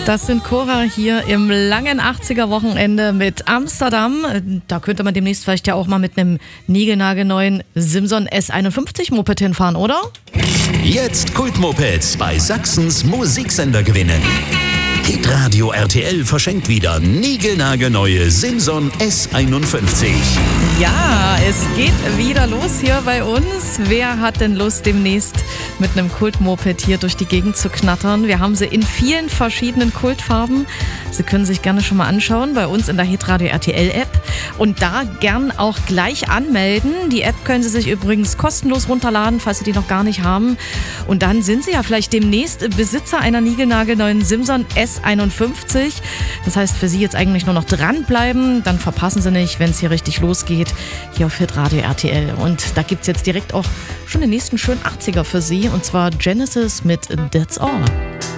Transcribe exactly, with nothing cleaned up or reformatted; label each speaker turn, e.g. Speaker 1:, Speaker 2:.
Speaker 1: Das sind Cora hier im langen achtziger-Wochenende mit Amsterdam. Da könnte man demnächst vielleicht ja auch mal mit einem niegelnagelneuen Simson S einundfünfzig Moped hinfahren, oder?
Speaker 2: Jetzt Kultmopeds bei Sachsens Musiksender gewinnen. Hitradio R T L verschenkt wieder niegelnagelneue Simson S einundfünfzig.
Speaker 1: Ja, es geht wieder los hier bei uns. Wer hat denn Lust, demnächst mit einem Kultmoped hier durch die Gegend zu knattern? Wir haben sie in vielen verschiedenen Kultfarben. Sie können sich gerne schon mal anschauen bei uns in der Hitradio R T L App und da gern auch gleich anmelden. Die App können Sie sich übrigens kostenlos runterladen, falls Sie die noch gar nicht haben. Und dann sind Sie ja vielleicht demnächst Besitzer einer niegelnagelneuen Simson S einundfünfzig. Das heißt, für Sie jetzt eigentlich nur noch dranbleiben. Dann verpassen Sie nicht, wenn es hier richtig losgeht, hier auf Hitradio R T L. Und da gibt es jetzt direkt auch schon den nächsten schönen achtziger für Sie. Und zwar Genesis mit That's All.